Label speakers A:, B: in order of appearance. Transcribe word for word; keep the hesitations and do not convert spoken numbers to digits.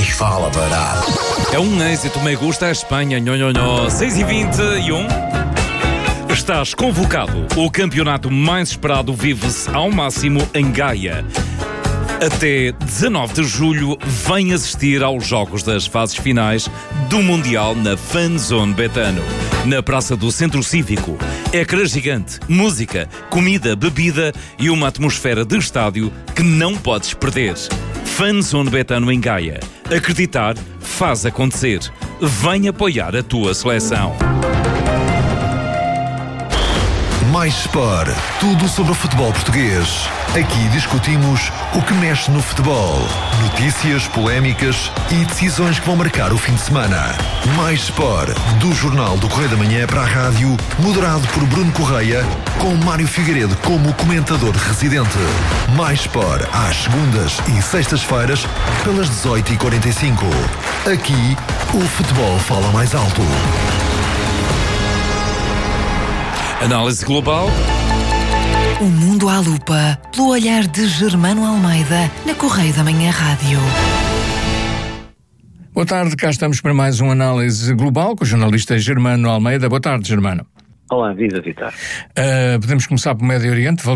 A: Ich falo a verdade.
B: É um êxito, me gusta a Espanha. Nho, nho, nho. seis e vinte e um. Estás convocado. O campeonato mais esperado vive-se ao máximo em Gaia. Até dezanove de julho, vem assistir aos jogos das fases finais do Mundial na Fanzone Betano, na Praça do Centro Cívico. Ecrã gigante, música, comida, bebida e uma atmosfera de estádio que não podes perder. Fanzone Betano em Gaia. Acreditar faz acontecer. Vem apoiar a tua seleção.
C: Mais Sport, tudo sobre o futebol português. Aqui discutimos o que mexe no futebol, notícias, polémicas e decisões que vão marcar o fim de semana. Mais Sport, do Jornal do Correio da Manhã para a rádio, moderado por Bruno Correia, com Mário Figueiredo como comentador residente. Mais Sport, às segundas e sextas-feiras, pelas dezoito e quarenta e cinco. Aqui, o futebol fala mais alto.
B: Análise global.
D: O mundo à lupa, pelo olhar de Germano Almeida, na Correio da Manhã Rádio.
E: Boa tarde, cá estamos para mais uma análise global com o jornalista Germano Almeida. Boa tarde, Germano.
F: Olá, viva Vitor.
E: Uh, podemos começar pelo Médio Oriente.